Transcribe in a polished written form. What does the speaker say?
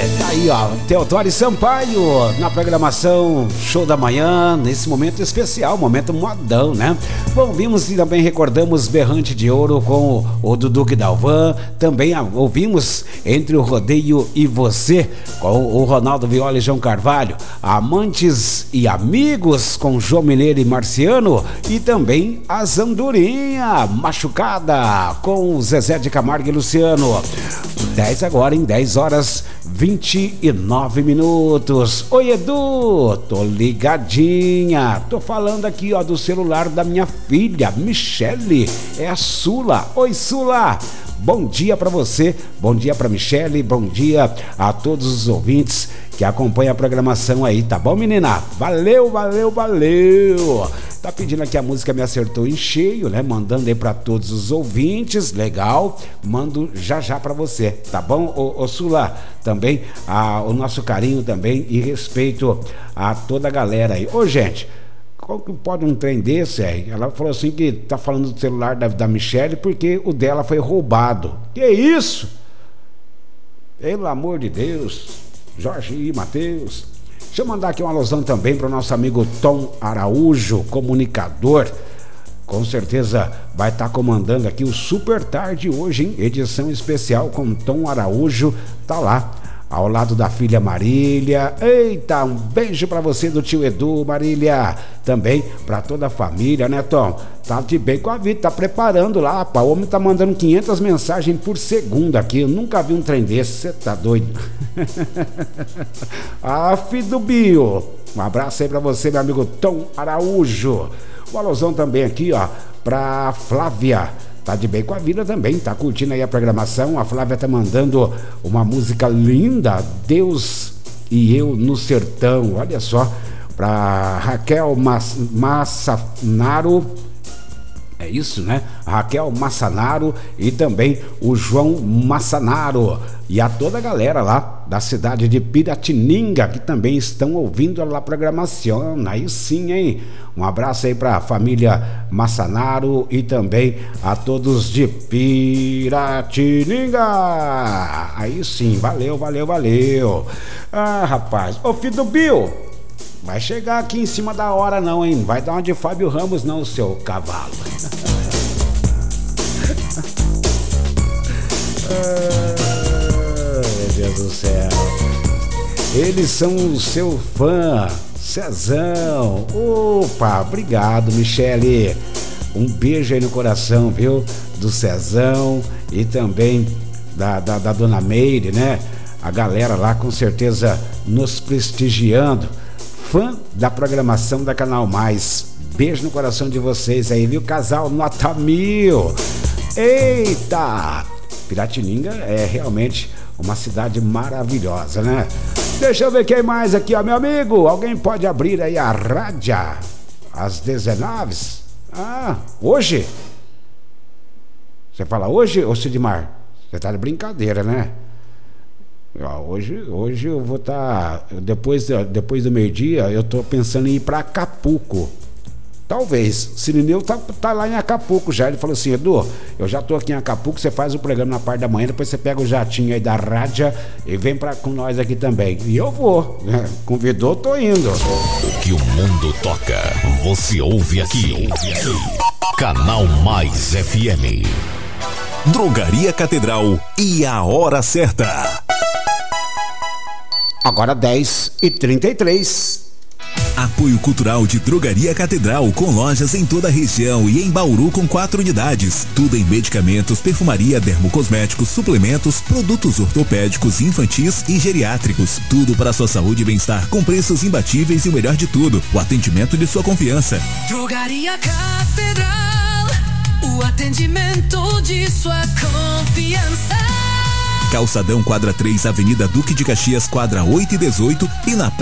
Tá aí, ó, Teodoro Sampaio na programação Show da Manhã, nesse momento especial, momento modão, né? Bom, vimos e também recordamos Berrante de Ouro com o Dudu Dalvan, também ouvimos Entre o Rodeio e Você com o Ronaldo Viola e João Carvalho, Amantes e Amigos com João Mineiro e Marciano, e também As Andorinha Machucada com Zezé de Camargo e Luciano. 10 agora, em 10 horas 29 minutos. Oi, Edu, tô ligadinha. Tô falando aqui, ó, do celular da minha filha, Michele. É a Sula. Oi, Sula. Bom dia pra você, bom dia pra Michele, bom dia a todos os ouvintes que acompanham a programação aí, tá bom, menina? Valeu, valeu, valeu. Tá pedindo aqui a música Me Acertou em Cheio, né? Mandando aí pra todos os ouvintes, legal. Mando já já pra você, tá bom? Ô Sula, também o nosso carinho também e respeito a toda a galera aí. Ô, gente, qual que pode um trem desse aí? Ela falou assim que tá falando do celular da Michele porque o dela foi roubado. Que isso? Pelo amor de Deus. Jorge e Matheus. Deixa eu mandar aqui uma alusão também para o nosso amigo Tom Araújo, comunicador. Com certeza vai estar comandando aqui o Super Tarde hoje, hein? Edição especial com Tom Araújo. Tá lá, ao lado da filha Marília. Eita, um beijo pra você do tio Edu, Marília. Também pra toda a família, né, Tom? Tá de bem com a vida, tá preparando lá, rapaz. O homem tá mandando 500 mensagens por segundo aqui. Eu nunca vi um trem desse, você tá doido? Ah, filho do Bio. Um abraço aí pra você, meu amigo Tom Araújo. O alusão também aqui, ó, pra Flávia. Tá de bem com a vida também, tá curtindo aí a programação. A Flávia tá mandando uma música linda, Deus e Eu no Sertão. Olha só, pra Raquel Massanaro, é isso, né? Raquel Massanaro e também o João Massanaro. E a toda a galera lá da cidade de Piratininga que também estão ouvindo a programação. Aí sim, hein? Um abraço aí pra família Massanaro e também a todos de Piratininga. Aí sim, valeu, valeu, valeu. Ah, rapaz, ô filho do Bill, vai chegar aqui em cima da hora não, hein? Vai dar uma de Fábio Ramos não, seu cavalo. Meu Deus do céu. Eles são o seu fã, Cezão. Opa, obrigado, Michele. Um beijo aí no coração, viu? Do Cezão e também da Dona Meire, né? A galera lá com certeza nos prestigiando. Fã da programação da Canal Mais. Beijo no coração de vocês aí, viu? Casal nota 1000. Eita! Piratininga é realmente uma cidade maravilhosa, né? Deixa eu ver quem mais aqui, ó, meu amigo. Alguém pode abrir aí a rádio às 19? Ah, hoje? Você fala hoje, ô Sidmar? Você tá de brincadeira, né? Hoje eu vou estar, depois do meio-dia, eu tô pensando em ir para Acapulco. Talvez. Sirineu tá lá em Acapulco já. Ele falou assim: Edu, eu já tô aqui em Acapulco, você faz o programa na parte da manhã, depois você pega o jatinho aí da rádio e vem com nós aqui também. E eu vou. Convidou, tô indo. O que o mundo toca, você ouve aqui. Canal Mais FM. Drogaria Catedral e a hora certa. Agora 10h33. Apoio cultural de Drogaria Catedral, com lojas em toda a região e em Bauru com 4 unidades. Tudo em medicamentos, perfumaria, dermocosméticos, suplementos, produtos ortopédicos, infantis e geriátricos. Tudo para a sua saúde e bem-estar, com preços imbatíveis e o melhor de tudo, o atendimento de sua confiança. Drogaria Catedral, o atendimento de sua confiança. Calçadão, quadra 3, Avenida Duque de Caxias, quadra 8 e 18 e na